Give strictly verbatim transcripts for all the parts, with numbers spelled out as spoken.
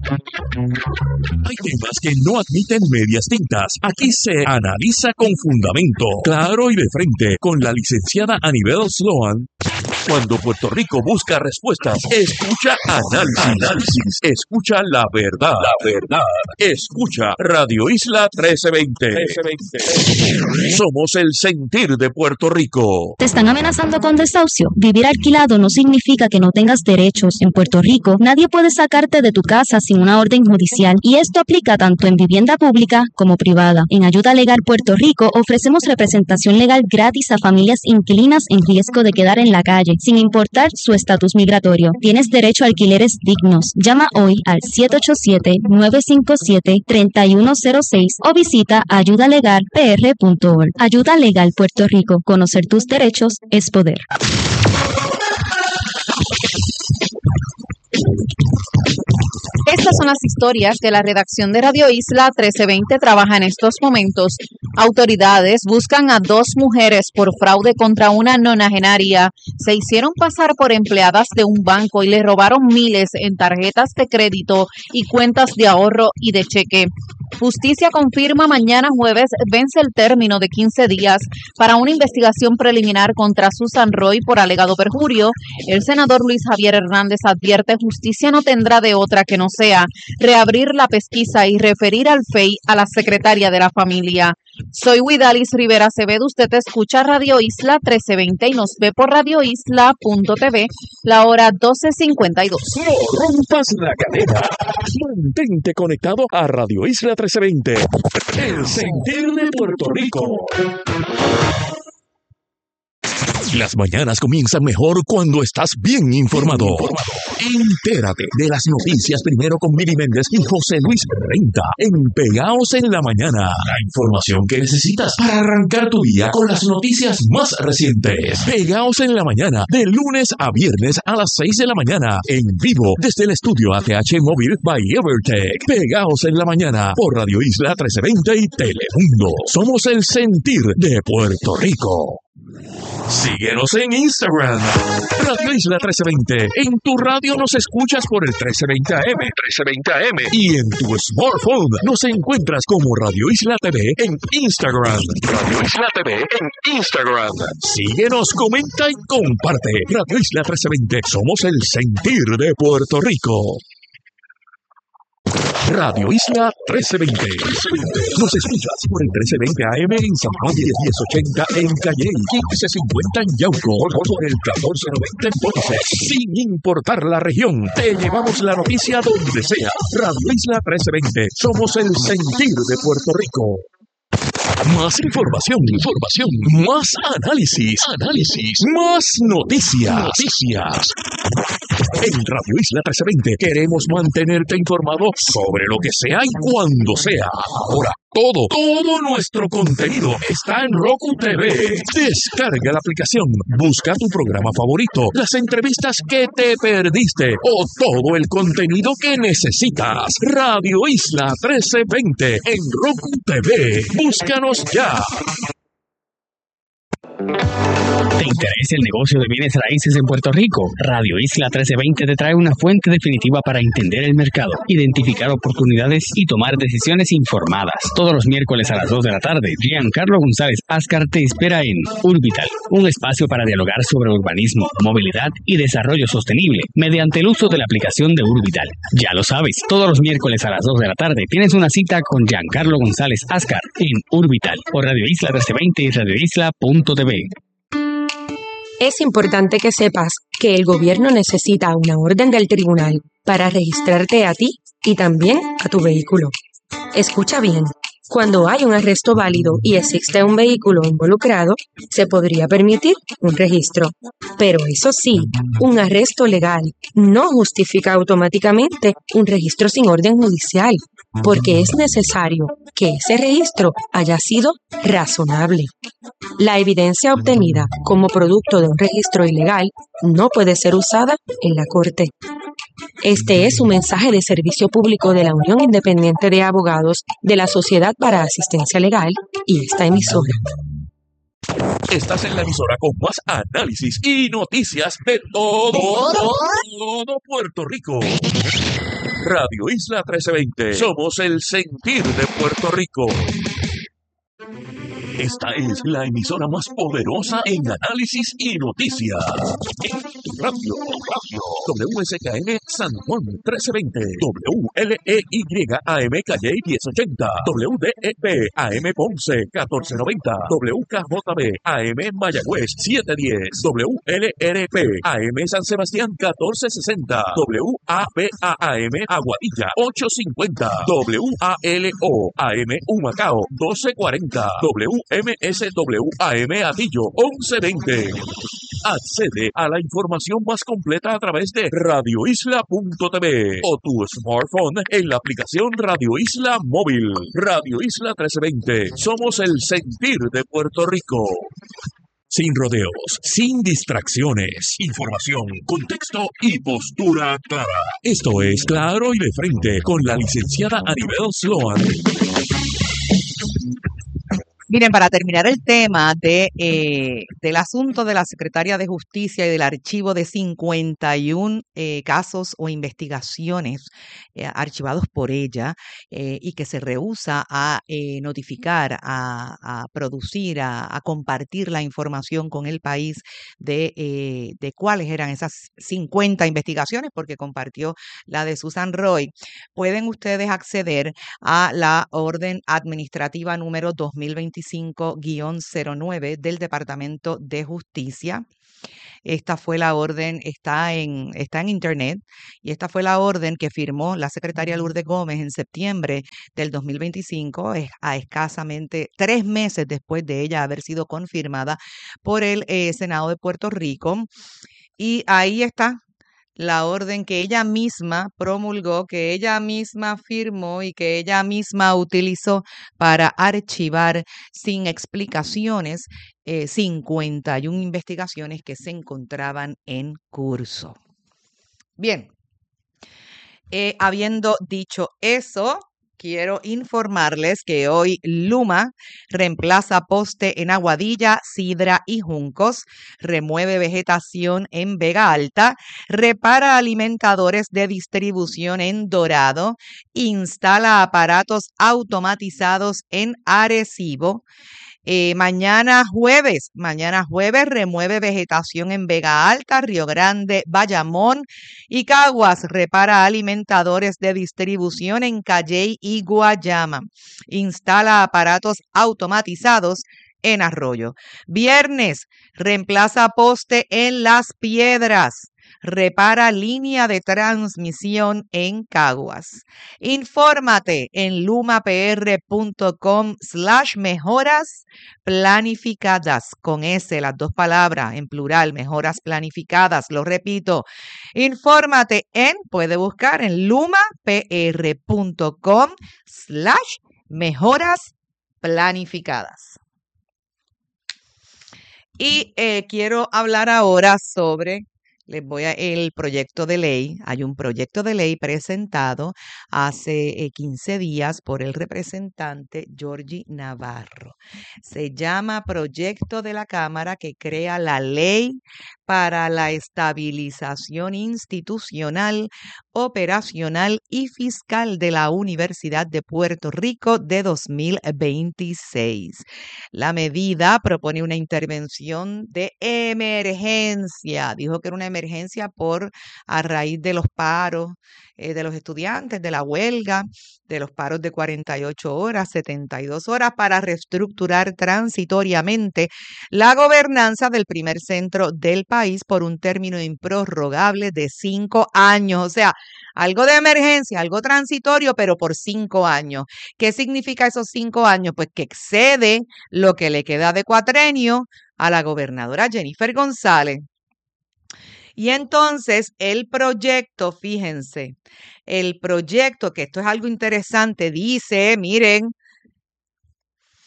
Hay temas que no admiten medias tintas. Aquí se analiza con fundamento, claro y de frente, con la licenciada Anibel Sloan. Cuando Puerto Rico busca respuestas, escucha análisis, análisis, escucha la verdad, la verdad, escucha Radio Isla trece veinte. Somos el sentir de Puerto Rico. ¿Te están amenazando con desahucio? Vivir alquilado no significa que no tengas derechos. En Puerto Rico, nadie puede sacarte de tu casa sin una orden judicial, y esto aplica tanto en vivienda pública como privada. En Ayuda Legal Puerto Rico ofrecemos representación legal gratis a familias inquilinas en riesgo de quedar en la calle, sin importar su estatus migratorio. Tienes derecho a alquileres dignos. Llama hoy al siete ocho siete, nueve cinco siete, tres uno cero seis o visita ayuda legal p r punto org. Ayuda Legal Puerto Rico. Conocer tus derechos es poder. Estas son las historias que la redacción de Radio Isla trece veinte trabaja en estos momentos. Autoridades buscan a dos mujeres por fraude contra una nonagenaria. Se hicieron pasar por empleadas de un banco y le robaron miles en tarjetas de crédito y cuentas de ahorro y de cheque. Justicia confirma mañana jueves vence el término de quince días para una investigación preliminar contra Susan Roy por alegado perjurio. El senador Luis Javier Hernández advierte justicia no tendrá de otra que no sea reabrir la pesquisa y referir al F E I a la secretaria de la familia. Soy Widalis Rivera Acevedo, usted escucha Radio Isla trece veinte y nos ve por radio isla punto t v, la hora doce cincuenta y dos. No rompas la cadena. Mantente conectado a Radio Isla trece veinte, el sentir de Puerto Rico. Las mañanas comienzan mejor cuando estás bien informado. Entérate de las noticias primero con Miri Méndez y José Luis Renta en Pegaos en la Mañana. La información que necesitas para arrancar tu día con las noticias más recientes. Pegaos en la Mañana, de lunes a viernes a las seis de la mañana, en vivo desde el estudio A T H Móvil by Evertech. Pegaos en la Mañana por Radio Isla trece veinte y Telemundo. Somos el sentir de Puerto Rico. Síguenos en Instagram, Radio Isla trece veinte. En tu radio nos escuchas por el trece veinte A M, trece veinte A M. Y en tu smartphone nos encuentras como Radio Isla T V en Instagram. Radio Isla T V en Instagram. Síguenos, comenta y comparte. Radio Isla trece veinte. Somos el sentir de Puerto Rico. Radio Isla trece veinte. Nos escuchas por el trece veinte A M en San Juan, diez diez ochenta en Calle, quince cincuenta en Yauco, por el catorce noventa en Ponce. Sin importar la región, te llevamos la noticia donde sea. Radio Isla trece veinte. Somos el sentir de Puerto Rico. Más información, información, más análisis, análisis, más noticias, noticias. En Radio Isla trece veinte queremos mantenerte informado sobre lo que sea y cuando sea. Ahora, todo, todo nuestro contenido está en Roku T V. Descarga la aplicación, busca tu programa favorito, las entrevistas que te perdiste o todo el contenido que necesitas. Radio Isla trece veinte en Roku T V. Búscanos ya. ¿Te interesa el negocio de bienes raíces en Puerto Rico? Radio Isla trece veinte te trae una fuente definitiva para entender el mercado, identificar oportunidades y tomar decisiones informadas. Todos los miércoles a las dos de la tarde, Giancarlo González Ascar te espera en Urbital, un espacio para dialogar sobre urbanismo, movilidad y desarrollo sostenible mediante el uso de la aplicación de Urbital. Ya lo sabes, todos los miércoles a las dos de la tarde tienes una cita con Giancarlo González Ascar en Urbital por Radio Isla trece veinte y radio isla punto t v. Es importante que sepas que el gobierno necesita una orden del tribunal para registrarte a ti y también a tu vehículo. Escucha bien. Cuando hay un arresto válido y existe un vehículo involucrado, se podría permitir un registro. Pero eso sí, un arresto legal no justifica automáticamente un registro sin orden judicial, porque es necesario que ese registro haya sido razonable. La evidencia obtenida como producto de un registro ilegal no puede ser usada en la corte. Este es un mensaje de servicio público de la Unión Independiente de Abogados de la Sociedad para Asistencia Legal y esta emisora. Estás en la emisora con más análisis y noticias de todo, todo, todo Puerto Rico. Radio Isla trece veinte. Somos el sentir de Puerto Rico. Esta es la emisora más poderosa en análisis y noticias. Radio, radio. W S K M San Juan trece veinte. W L E Y A M Calle diez ochenta. W D E P A M Ponce catorce noventa. W K J B A M Mayagüez siete diez. W L R P A M San Sebastián catorce sesenta. W A B A A M Aguadilla ocho cincuenta. W A L O A M Humacao doce cuarenta. W M S W A M Atillo once veinte. Accede a la información más completa a través de radio isla punto t v o tu smartphone en la aplicación Radio Isla Móvil. Radio Isla trece veinte. Somos el sentir de Puerto Rico. Sin rodeos, sin distracciones. Información, contexto y postura clara. Esto es Claro y de Frente con la licenciada Anibel Sloan. Miren, para terminar el tema de, eh, del asunto de la Secretaría de Justicia y del archivo de cincuenta y uno eh, casos o investigaciones eh, archivados por ella eh, y que se rehúsa a eh, notificar, a, a producir, a, a compartir la información con el país de, eh, de cuáles eran esas cincuenta investigaciones, porque compartió la de Susan Roy, pueden ustedes acceder a la orden administrativa número dos mil veinticinco guión cero nueve del Departamento de Justicia. Esta fue la orden, está en, está en internet, y esta fue la orden que firmó la secretaria Lourdes Gómez en septiembre del dos mil veinticinco, a escasamente tres meses después de ella haber sido confirmada por el eh, Senado de Puerto Rico. Y ahí está la orden que ella misma promulgó, que ella misma firmó y que ella misma utilizó para archivar sin explicaciones eh, cincuenta y una investigaciones que se encontraban en curso. Bien, eh, habiendo dicho eso, quiero informarles que hoy Luma reemplaza poste en Aguadilla, Sidra y Juncos, remueve vegetación en Vega Alta, repara alimentadores de distribución en Dorado, instala aparatos automatizados en Arecibo. Eh, mañana jueves, mañana jueves remueve vegetación en Vega Alta, Río Grande, Bayamón y Caguas. Repara alimentadores de distribución en Calley y Guayama. Instala aparatos automatizados en Arroyo. Viernes, reemplaza poste en Las Piedras. Repara línea de transmisión en Caguas. Infórmate en lumapr.com slash mejoras planificadas. Con S, las dos palabras en plural, mejoras planificadas. Lo repito, infórmate en, puede buscar en lumapr.com slash mejoras planificadas. Y eh, quiero hablar ahora sobre Les voy a el proyecto de ley. Hay un proyecto de ley presentado hace eh, quince días por el representante Georgie Navarro. Se llama Proyecto de la Cámara que crea la ley para la estabilización institucional, operacional y fiscal de la Universidad de Puerto Rico de dos mil veintiséis. La medida propone una intervención de emergencia. Dijo que era una emergencia por a raíz de los paros eh, de los estudiantes, de la huelga, de los paros de cuarenta y ocho horas, setenta y dos horas, para reestructurar transitoriamente la gobernanza del primer centro del país por un término improrrogable de cinco años. O sea, algo de emergencia, algo transitorio, pero por cinco años. ¿Qué significa esos cinco años? Pues que excede lo que le queda de cuatrenio a la gobernadora Jennifer González. Y entonces el proyecto, fíjense, el proyecto, que esto es algo interesante, dice, miren,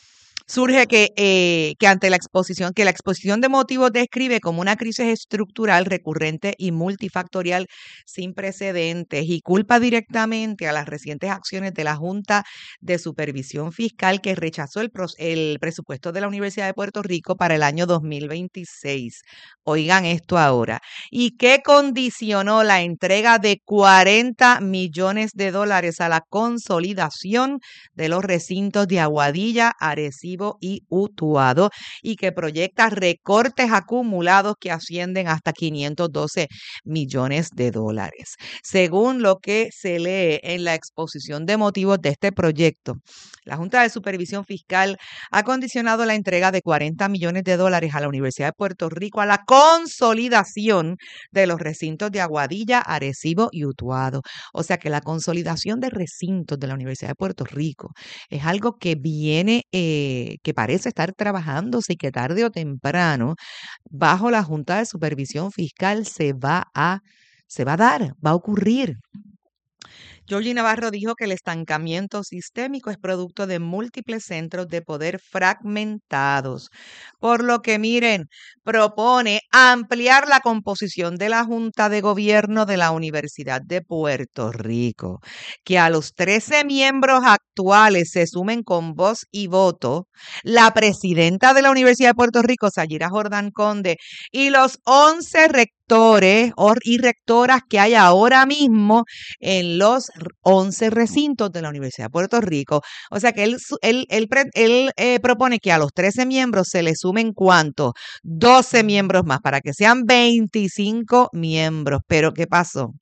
surge que, eh, que ante la exposición, que la exposición de motivos describe como una crisis estructural recurrente y multifactorial sin precedentes y culpa directamente a las recientes acciones de la Junta de Supervisión Fiscal que rechazó el, pros- el presupuesto de la Universidad de Puerto Rico para el año dos mil veintiséis. Oigan esto ahora. ¿Y qué condicionó la entrega de cuarenta millones de dólares a la consolidación de los recintos de Aguadilla, Arecibo y Utuado y que proyecta recortes acumulados que ascienden hasta quinientos doce millones de dólares? Según lo que se lee en la exposición de motivos de este proyecto, la Junta de Supervisión Fiscal ha condicionado la entrega de cuarenta millones de dólares a la Universidad de Puerto Rico a la consolidación de los recintos de Aguadilla, Arecibo y Utuado. O sea que la consolidación de recintos de la Universidad de Puerto Rico es algo que viene, eh, que parece estar trabajándose y que tarde o temprano, bajo la Junta de Supervisión Fiscal, se va a, se va a dar, va a ocurrir. Georgie Navarro dijo que el estancamiento sistémico es producto de múltiples centros de poder fragmentados, por lo que, miren, propone ampliar la composición de la Junta de Gobierno de la Universidad de Puerto Rico, que a los trece miembros actuales se sumen con voz y voto la presidenta de la Universidad de Puerto Rico, Sayira Jordán Conde, y los once rectores y rectoras que hay ahora mismo en los once recintos de la Universidad de Puerto Rico. O sea que él, él, él, él eh, propone que a los trece miembros se le sumen ¿cuánto? doce miembros más para que sean veinticinco miembros. Pero ¿qué pasó?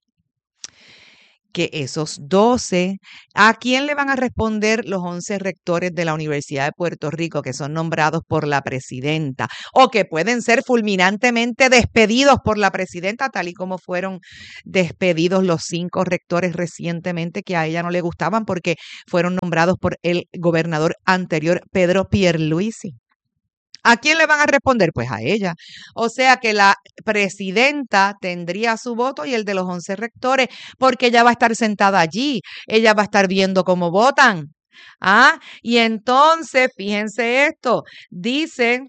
Que esos doce, ¿a quién le van a responder los once rectores de la Universidad de Puerto Rico que son nombrados por la presidenta o que pueden ser fulminantemente despedidos por la presidenta, tal y como fueron despedidos los cinco rectores recientemente que a ella no le gustaban porque fueron nombrados por el gobernador anterior, Pedro Pierluisi? ¿A quién le van a responder? Pues a ella. O sea que la presidenta tendría su voto y el de los once rectores, porque ella va a estar sentada allí, ella va a estar viendo cómo votan. ¿Ah? Y entonces, fíjense esto, dice...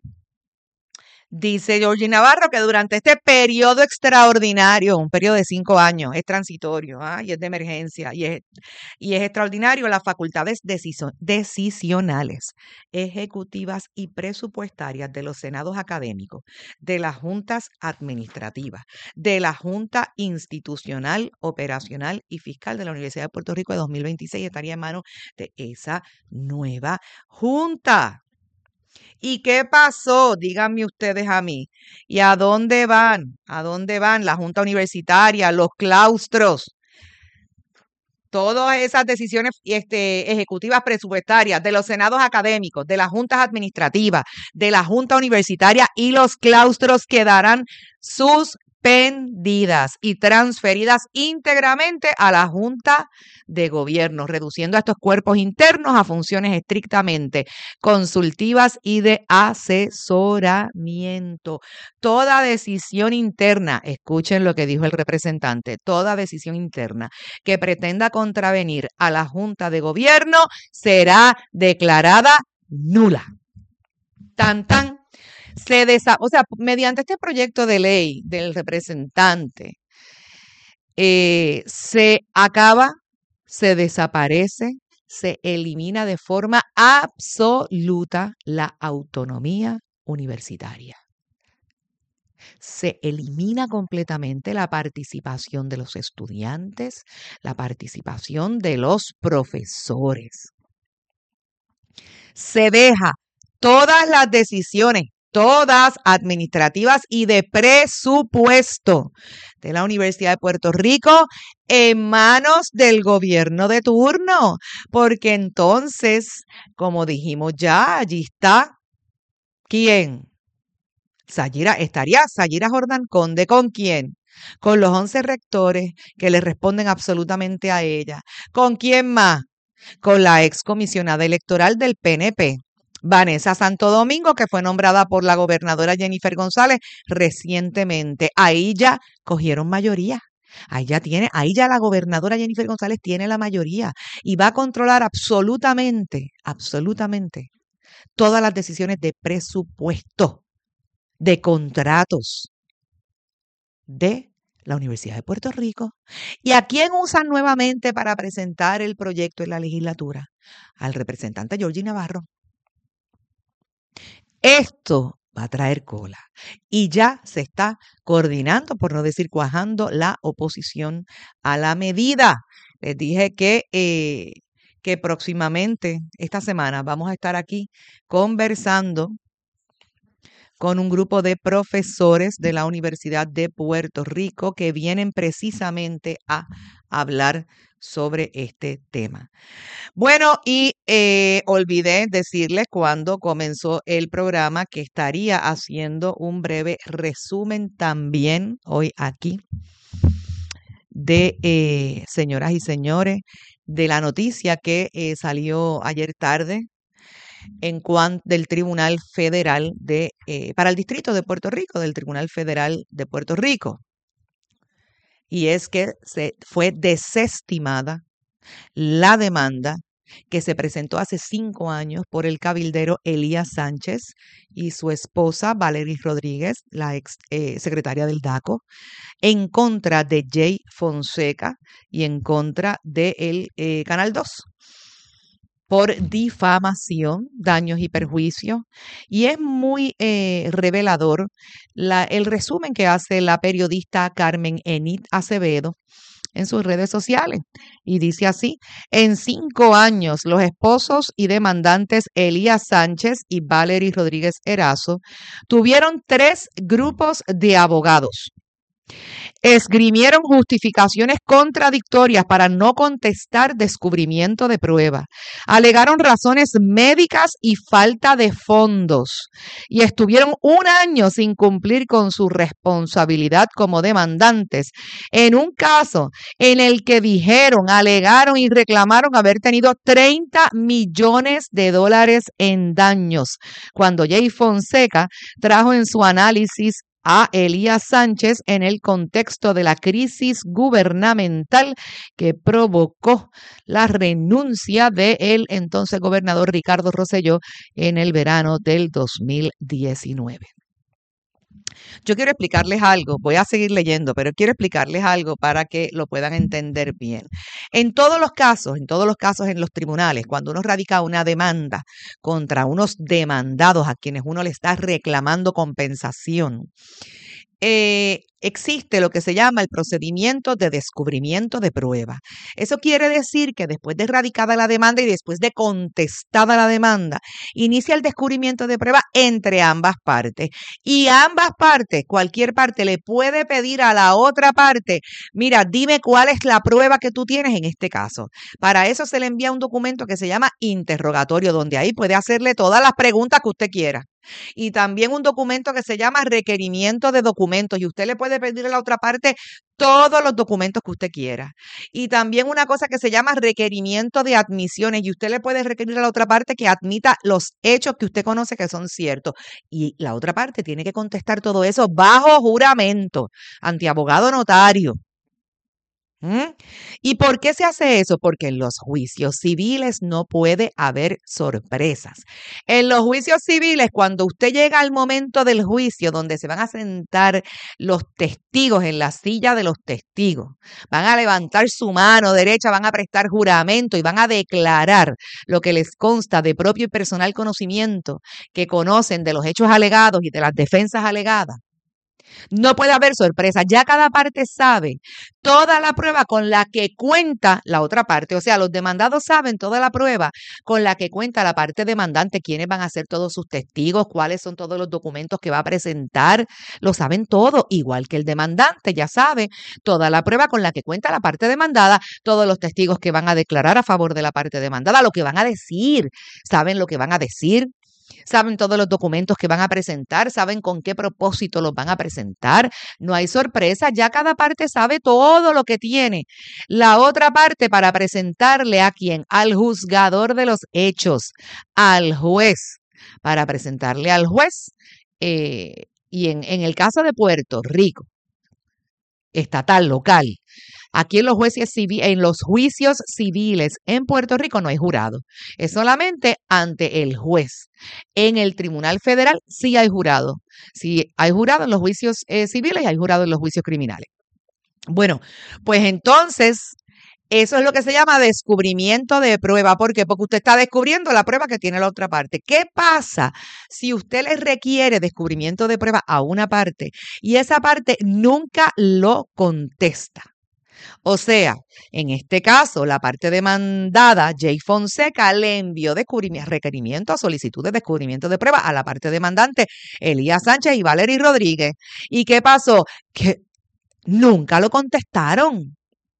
Dice Georgie Navarro que durante este periodo extraordinario, un periodo de cinco años, es transitorio, ¿ah? Y es de emergencia, y es, y es extraordinario, las facultades deciso- decisionales, ejecutivas y presupuestarias de los senados académicos, de las juntas administrativas, de la Junta Institucional, Operacional y Fiscal de la Universidad de Puerto Rico de dos mil veintiséis estaría en manos de esa nueva junta. ¿Y qué pasó? Díganme ustedes a mí. ¿Y a dónde van? ¿A dónde van? La Junta Universitaria, los claustros, todas esas decisiones este, ejecutivas presupuestarias de los senados académicos, de las juntas administrativas, de la Junta Universitaria y los claustros quedarán suspendidas y transferidas íntegramente a la Junta de Gobierno, reduciendo a estos cuerpos internos a funciones estrictamente consultivas y de asesoramiento. Toda decisión interna, escuchen lo que dijo el representante, toda decisión interna que pretenda contravenir a la Junta de Gobierno será declarada nula. Tan, tan. Se desa- o sea, mediante este proyecto de ley del representante, eh, se acaba, se desaparece, se elimina de forma absoluta la autonomía universitaria. Se elimina completamente la participación de los estudiantes, la participación de los profesores. Se deja todas las decisiones, todas administrativas y de presupuesto de la Universidad de Puerto Rico en manos del gobierno de turno, porque entonces, como dijimos ya, allí está, ¿quién? Sayira, estaría Sayira Jordán Conde, ¿con quién? Con los once rectores que le responden absolutamente a ella. ¿Con quién más? Con la excomisionada electoral del P N P, Vanessa Santo Domingo, que fue nombrada por la gobernadora Jennifer González recientemente. Ahí ya cogieron mayoría. Ahí ya tiene, ahí ya la gobernadora Jennifer González tiene la mayoría y va a controlar absolutamente, absolutamente todas las decisiones de presupuesto, de contratos de la Universidad de Puerto Rico. ¿Y a quién usan nuevamente para presentar el proyecto en la legislatura? Al representante Georgie Navarro. Esto va a traer cola y ya se está coordinando, por no decir cuajando, la oposición a la medida. Les dije que, eh, que próximamente, esta semana, vamos a estar aquí conversando con un grupo de profesores de la Universidad de Puerto Rico que vienen precisamente a hablar sobre este tema. Bueno, y eh, olvidé decirles cuando comenzó el programa que estaría haciendo un breve resumen también hoy aquí de, eh, señoras y señores, de la noticia que eh, salió ayer tarde en cuanto del Tribunal Federal de eh, para el Distrito de Puerto Rico, del Tribunal Federal de Puerto Rico. Y es que se fue desestimada la demanda que se presentó hace cinco años por el cabildero Elías Sánchez y su esposa Valery Rodríguez, la ex eh, secretaria del D A C O, en contra de Jay Fonseca y en contra del eh, Canal dos por difamación, daños y perjuicios. Y es muy eh, revelador la, el resumen que hace la periodista Carmen Enid Acevedo en sus redes sociales. Y dice así: en cinco años, los esposos y demandantes Elías Sánchez y Valery Rodríguez Erazo tuvieron tres grupos de abogados. Esgrimieron justificaciones contradictorias para no contestar descubrimiento de prueba. Alegaron razones médicas y falta de fondos. Y estuvieron un año sin cumplir con su responsabilidad como demandantes en un caso en el que dijeron, alegaron y reclamaron haber tenido treinta millones de dólares en daños, cuando Jay Fonseca trajo en su análisis a Elías Sánchez en el contexto de la crisis gubernamental que provocó la renuncia del entonces gobernador Ricardo Rosselló en el verano del dos mil diecinueve. Yo quiero explicarles algo, voy a seguir leyendo, pero quiero explicarles algo para que lo puedan entender bien. En todos los casos, en todos los casos en los tribunales, cuando uno radica una demanda contra unos demandados a quienes uno le está reclamando compensación, eh, existe lo que se llama el procedimiento de descubrimiento de prueba. Eso quiere decir que después de radicada la demanda y después de contestada la demanda, inicia el descubrimiento de prueba entre ambas partes. Y ambas partes, cualquier parte, le puede pedir a la otra parte, mira, dime cuál es la prueba que tú tienes en este caso. Para eso se le envía un documento que se llama interrogatorio, donde ahí puede hacerle todas las preguntas que usted quiera. Y también un documento que se llama requerimiento de documentos, y usted le puede pedir a la otra parte todos los documentos que usted quiera. Y también una cosa que se llama requerimiento de admisiones, y usted le puede requerir a la otra parte que admita los hechos que usted conoce que son ciertos. Y la otra parte tiene que contestar todo eso bajo juramento ante abogado notario. ¿Mm? ¿Y por qué se hace eso? Porque en los juicios civiles no puede haber sorpresas. En los juicios civiles, cuando usted llega al momento del juicio donde se van a sentar los testigos en la silla de los testigos, van a levantar su mano derecha, van a prestar juramento y van a declarar lo que les consta de propio y personal conocimiento que conocen de los hechos alegados y de las defensas alegadas. No puede haber sorpresa, ya cada parte sabe toda la prueba con la que cuenta la otra parte, o sea, los demandados saben toda la prueba con la que cuenta la parte demandante, quiénes van a ser todos sus testigos, cuáles son todos los documentos que va a presentar, lo saben todo, igual que el demandante ya sabe toda la prueba con la que cuenta la parte demandada, todos los testigos que van a declarar a favor de la parte demandada, lo que van a decir, saben lo que van a decir. Saben todos los documentos que van a presentar, saben con qué propósito los van a presentar. No hay sorpresa, ya cada parte sabe todo lo que tiene la otra parte para presentarle a quién, al juzgador de los hechos, al juez, para presentarle al juez. Eh, y en, en el caso de Puerto Rico, estatal, local, Aquí en los jueces civiles, en los juicios civiles en Puerto Rico no hay jurado. Es solamente ante el juez. En el Tribunal Federal sí hay jurado. Sí hay jurado en los juicios eh, civiles y hay jurado en los juicios criminales. Bueno, pues entonces, eso es lo que se llama descubrimiento de prueba. ¿Por qué? Porque usted está descubriendo la prueba que tiene la otra parte. ¿Qué pasa si usted le requiere descubrimiento de prueba a una parte y esa parte nunca lo contesta? O sea, en este caso, la parte demandada, Jay Fonseca, le envió requerimiento a solicitud de descubrimiento de prueba a la parte demandante, Elías Sánchez y Valery Rodríguez. ¿Y qué pasó? Que nunca lo contestaron.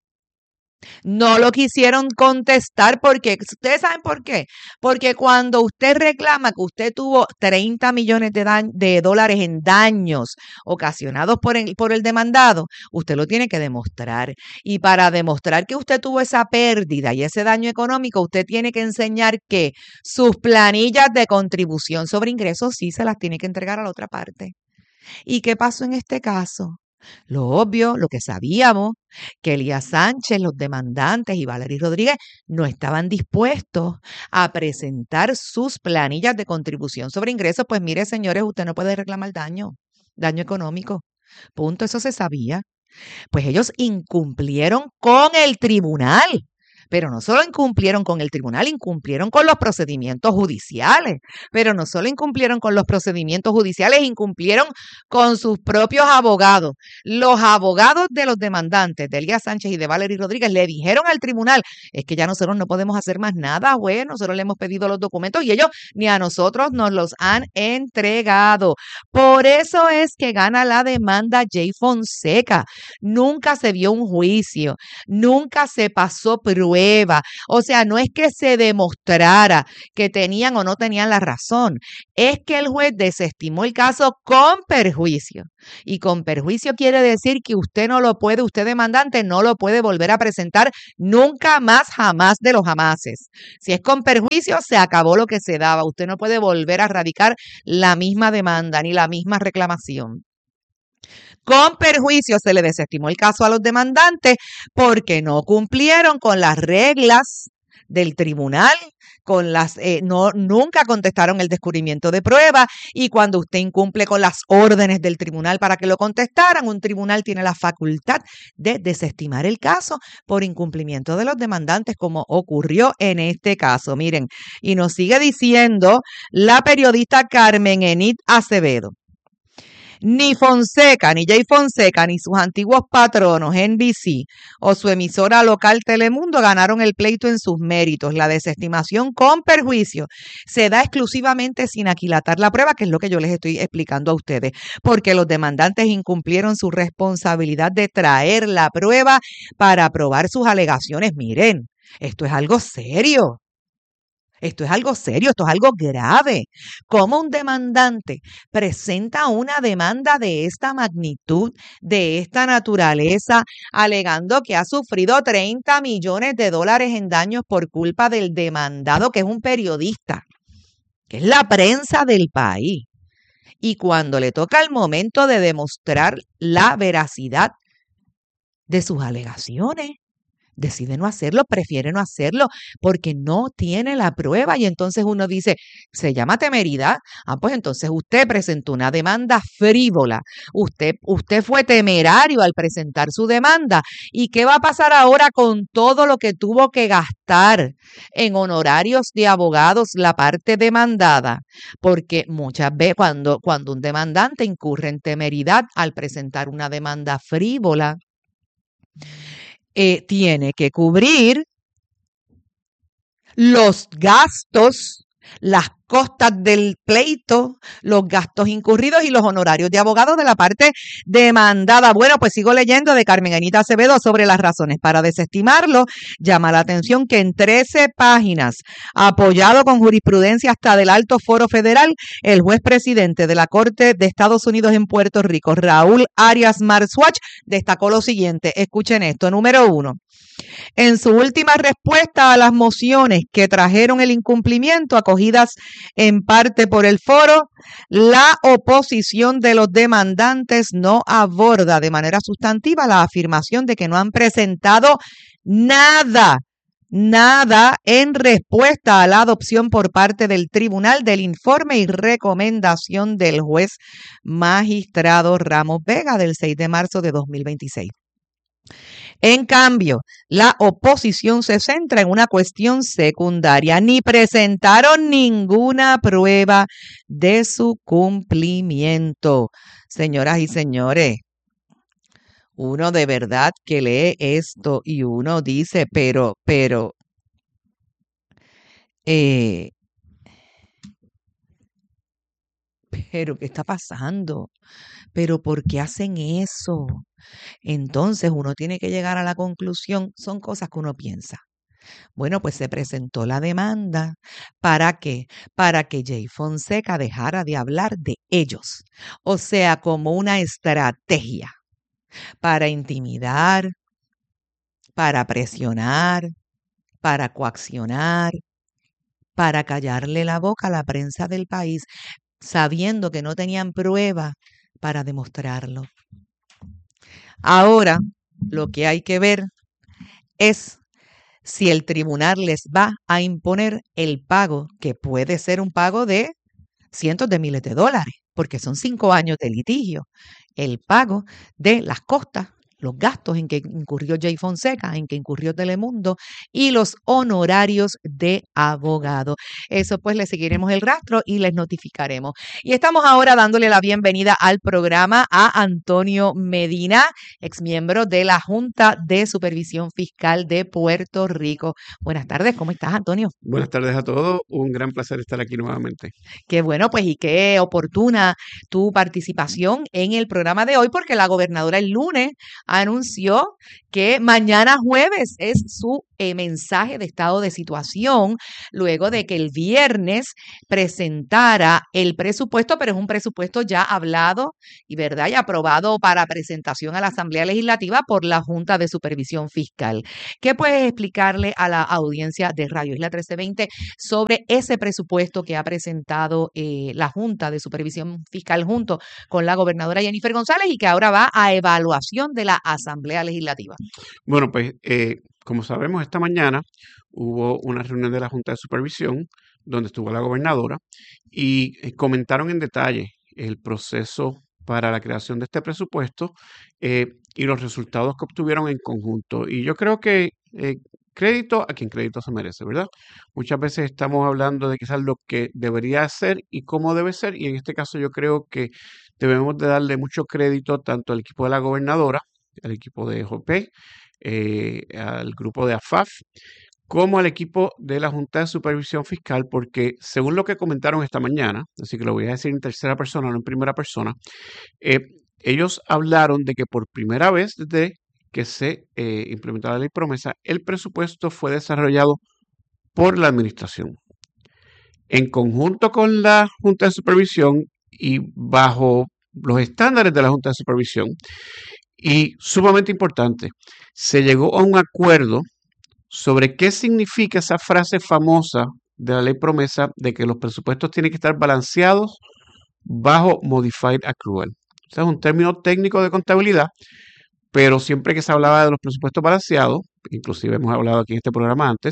No lo quisieron contestar porque, ¿ustedes saben por qué? Porque cuando usted reclama que usted tuvo treinta millones de, de dólares en daños ocasionados por el, por el demandado, usted lo tiene que demostrar. Y para demostrar que usted tuvo esa pérdida y ese daño económico, usted tiene que enseñar que sus planillas de contribución sobre ingresos sí se las tiene que entregar a la otra parte. ¿Y qué pasó en este caso? Lo obvio, lo que sabíamos, que Elías Sánchez, los demandantes y Valery Rodríguez no estaban dispuestos a presentar sus planillas de contribución sobre ingresos. Pues mire, señores, usted no puede reclamar daño, daño económico. Punto, eso se sabía. Pues ellos incumplieron con el tribunal. Pero no solo incumplieron con el tribunal, incumplieron con los procedimientos judiciales. Pero no solo incumplieron con los procedimientos judiciales, incumplieron con sus propios abogados. Los abogados de los demandantes, de Elías Sánchez y de Valery Rodríguez, le dijeron al tribunal, es que ya nosotros no podemos hacer más nada, güey, nosotros le hemos pedido los documentos y ellos ni a nosotros nos los han entregado. Por eso es que gana la demanda Jay Fonseca. Nunca se vio un juicio, nunca se pasó prueba. O sea, no es que se demostrara que tenían o no tenían la razón, es que el juez desestimó el caso con perjuicio. Y con perjuicio quiere decir que usted no lo puede, usted demandante no lo puede volver a presentar nunca más, jamás de los jamases. Si es con perjuicio, se acabó lo que se daba. Usted no puede volver a radicar la misma demanda ni la misma reclamación. Con perjuicio se le desestimó el caso a los demandantes porque no cumplieron con las reglas del tribunal, con las eh, no nunca contestaron el descubrimiento de prueba y cuando usted incumple con las órdenes del tribunal para que lo contestaran, un tribunal tiene la facultad de desestimar el caso por incumplimiento de los demandantes, como ocurrió en este caso. Miren, y nos sigue diciendo la periodista Carmen Enid Acevedo. Ni Fonseca, ni Jay Fonseca, ni sus antiguos patronos N B C o su emisora local Telemundo ganaron el pleito en sus méritos. La desestimación con perjuicio se da exclusivamente sin aquilatar la prueba, que es lo que yo les estoy explicando a ustedes, porque los demandantes incumplieron su responsabilidad de traer la prueba para probar sus alegaciones. Miren, esto es algo serio. Esto es algo serio, esto es algo grave. ¿Cómo un demandante presenta una demanda de esta magnitud, de esta naturaleza, alegando que ha sufrido treinta millones de dólares en daños por culpa del demandado, que es un periodista, que es la prensa del país? Y cuando le toca el momento de demostrar la veracidad de sus alegaciones, decide no hacerlo, prefiere no hacerlo porque no tiene la prueba y entonces uno dice, se llama temeridad. Ah, pues entonces usted presentó una demanda frívola, usted, usted fue temerario al presentar su demanda. ¿Y qué va a pasar ahora con todo lo que tuvo que gastar en honorarios de abogados la parte demandada? Porque muchas veces cuando, cuando un demandante incurre en temeridad al presentar una demanda frívola, Eh, tiene que cubrir los gastos, las costas del pleito, los gastos incurridos y los honorarios de abogados de la parte demandada. Bueno, pues sigo leyendo de Carmen Anita Acevedo sobre las razones para desestimarlo. Llama la atención que en trece páginas, apoyado con jurisprudencia hasta del Alto Foro Federal, el juez presidente de la Corte de Estados Unidos en Puerto Rico, Raúl Arias Marswatch, destacó lo siguiente. Escuchen esto. Número uno. En su última respuesta a las mociones que trajeron el incumplimiento, acogidas en parte por el foro, la oposición de los demandantes no aborda de manera sustantiva la afirmación de que no han presentado nada, nada en respuesta a la adopción por parte del tribunal del informe y recomendación del juez magistrado Ramos Vega del seis de marzo de dos mil veintiséis. En cambio, la oposición se centra en una cuestión secundaria. Ni presentaron ninguna prueba de su cumplimiento. Señoras y señores, uno de verdad que lee esto y uno dice, pero, pero, eh, pero, ¿qué está pasando? ¿Pero por qué hacen eso? Entonces uno tiene que llegar a la conclusión, son cosas que uno piensa. Bueno, pues se presentó la demanda. ¿Para qué? Para que Jay Fonseca dejara de hablar de ellos. O sea, como una estrategia para intimidar, para presionar, para coaccionar, para callarle la boca a la prensa del país, sabiendo que no tenían prueba para demostrarlo. Ahora, lo que hay que ver es si el tribunal les va a imponer el pago, que puede ser un pago de cientos de miles de dólares, porque son cinco años de litigio, el pago de las costas, los gastos en que incurrió Jay Fonseca, en que incurrió Telemundo y los honorarios de abogado. Eso pues le seguiremos el rastro y les notificaremos. Y estamos ahora dándole la bienvenida al programa a Antonio Medina, exmiembro de la Junta de Supervisión Fiscal de Puerto Rico. Buenas tardes, ¿cómo estás, Antonio? Buenas tardes a todos, un gran placer estar aquí nuevamente. Qué bueno, pues y qué oportuna tu participación en el programa de hoy, porque la gobernadora el lunes anunció que mañana jueves es su eh, mensaje de estado de situación, luego de que el viernes presentara el presupuesto, pero es un presupuesto ya hablado y verdad y aprobado para presentación a la Asamblea Legislativa por la Junta de Supervisión Fiscal. ¿Qué puedes explicarle a la audiencia de Radio Isla trece veinte sobre ese presupuesto que ha presentado eh, la Junta de Supervisión Fiscal junto con la gobernadora Jennifer González y que ahora va a evaluación de la Asamblea Legislativa? Bueno, pues eh, como sabemos, esta mañana hubo una reunión de la Junta de Supervisión donde estuvo la gobernadora y eh, comentaron en detalle el proceso para la creación de este presupuesto eh, y los resultados que obtuvieron en conjunto. Y yo creo que eh, crédito a quien crédito se merece, ¿verdad? Muchas veces estamos hablando de quizás lo que debería ser y cómo debe ser, y en este caso yo creo que debemos de darle mucho crédito tanto al equipo de la gobernadora, al equipo de J P, eh, al grupo de A F A F, como al equipo de la Junta de Supervisión Fiscal, porque según lo que comentaron esta mañana, así que lo voy a decir en tercera persona, no en primera persona, eh, ellos hablaron de que por primera vez desde que se eh, implementó la ley promesa, el presupuesto fue desarrollado por la administración. En conjunto con la Junta de Supervisión y bajo los estándares de la Junta de Supervisión, y sumamente importante, se llegó a un acuerdo sobre qué significa esa frase famosa de la ley promesa de que los presupuestos tienen que estar balanceados bajo modified accrual. O sea, es un término técnico de contabilidad, pero siempre que se hablaba de los presupuestos balanceados, inclusive hemos hablado aquí en este programa antes,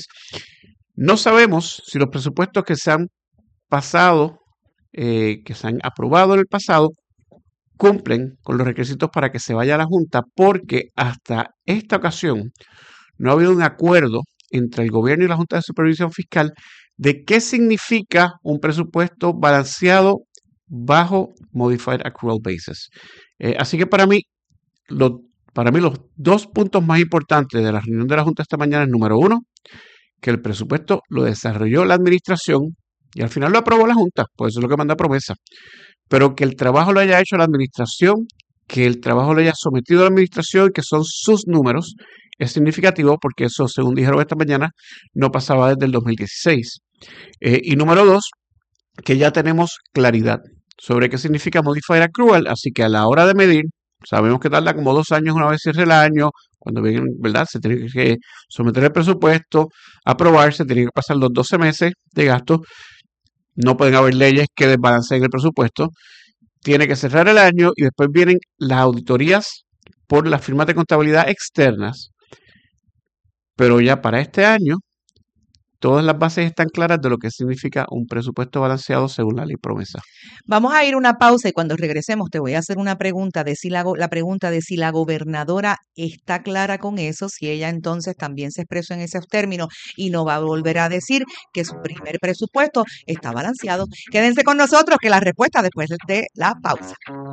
no sabemos si los presupuestos que se han pasado, eh, que se han aprobado en el pasado, cumplen con los requisitos para que se vaya a la Junta, porque hasta esta ocasión no ha habido un acuerdo entre el gobierno y la Junta de Supervisión Fiscal de qué significa un presupuesto balanceado bajo Modified Accrual Basis. Eh, así que para mí, lo, para mí los dos puntos más importantes de la reunión de la Junta esta mañana es, número uno, que el presupuesto lo desarrolló la administración y al final lo aprobó la Junta, pues eso es lo que manda promesa. Pero que el trabajo lo haya hecho la administración, que el trabajo lo haya sometido a la administración, que son sus números, es significativo porque eso, según dijeron esta mañana, no pasaba desde el dos mil dieciséis. Eh, y número dos, que ya tenemos claridad sobre qué significa Modified Accrual, así que a la hora de medir, sabemos que tarda como dos años una vez cierre el año, Cuando vienen, ¿verdad? Se tiene que someter el presupuesto, aprobarse, tienen que pasar los doce meses de gasto. No pueden haber leyes que desbalanceen el presupuesto. Tiene que cerrar el año y después vienen las auditorías por las firmas de contabilidad externas. Pero ya para este año, todas las bases están claras de lo que significa un presupuesto balanceado según la ley promesa. Vamos a ir a una pausa y cuando regresemos te voy a hacer una pregunta de si la, la pregunta de si la gobernadora está clara con eso, si ella entonces también se expresó en esos términos y no va a volver a decir que su primer presupuesto está balanceado. Quédense con nosotros que la respuesta después de la pausa.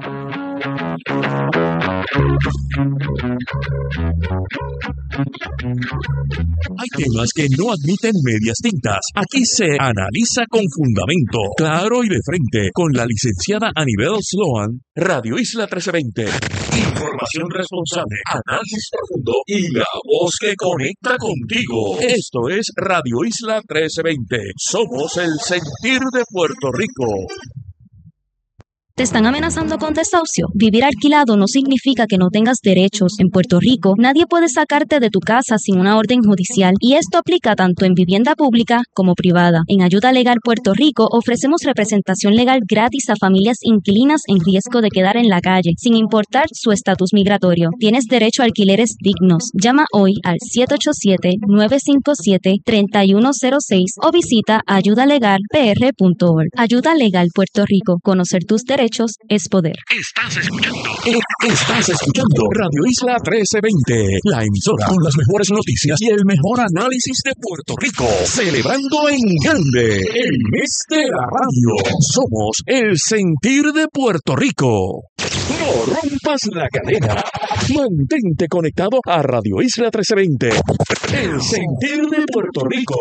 Hay temas que no admiten medias tintas. Aquí se analiza con fundamento, claro y de frente, con la licenciada Anibel Sloan, Radio Isla trece veinte. Información responsable, análisis profundo y la voz que conecta contigo. Esto es Radio Isla trece veinte. Somos el sentir de Puerto Rico. ¿Te están amenazando con desahucio? Vivir alquilado no significa que no tengas derechos. En Puerto Rico, nadie puede sacarte de tu casa sin una orden judicial y esto aplica tanto en vivienda pública como privada. En Ayuda Legal Puerto Rico ofrecemos representación legal gratis a familias inquilinas en riesgo de quedar en la calle, sin importar su estatus migratorio. Tienes derecho a alquileres dignos. Llama hoy al siete ocho siete, nueve cinco siete, tres uno cero seis o visita ayuda legal p r punto org. Ayuda Legal Puerto Rico. Conocer tus derechos es poder. Estás escuchando. Estás escuchando Radio Isla trece veinte, la emisora con las mejores noticias y el mejor análisis de Puerto Rico. Celebrando en grande el mes de la radio. Somos el sentir de Puerto Rico. No rompas la cadena. Mantente conectado a Radio Isla trece veinte. El sentir de Puerto Rico.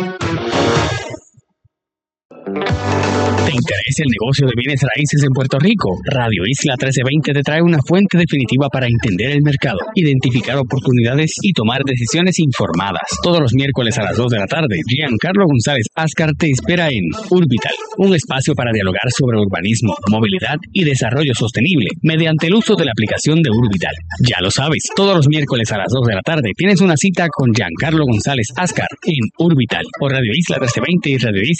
¿Te interesa el negocio de bienes raíces en Puerto Rico? Radio Isla trece veinte te trae una fuente definitiva para entender el mercado, identificar oportunidades y tomar decisiones informadas. Todos los miércoles a las dos de la tarde, Giancarlo González Ascar te espera en Urbital, un espacio para dialogar sobre urbanismo, movilidad y desarrollo sostenible mediante el uso de la aplicación de Urbital. Ya lo sabes, todos los miércoles a las dos de la tarde tienes una cita con Giancarlo González Ascar en Urbital por Radio Isla trece veinte y Radio Isla